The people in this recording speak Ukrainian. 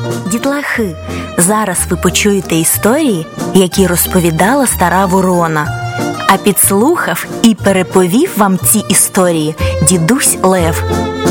Дітлахи, зараз ви почуєте історії, які розповідала стара ворона. А підслухав і переповів вам ці історії дідусь Лев.